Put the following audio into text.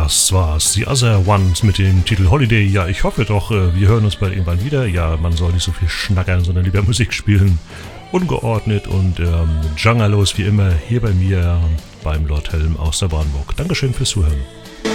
Das war's. The Other Ones mit dem Titel Holiday. Ja, ich hoffe doch, wir hören uns bald irgendwann wieder. Ja, man soll nicht so viel schnackern, sondern lieber Musik spielen. Ungeordnet und jungerlos wie immer hier bei mir beim Lord Helm aus der Warnburg. Dankeschön fürs Zuhören.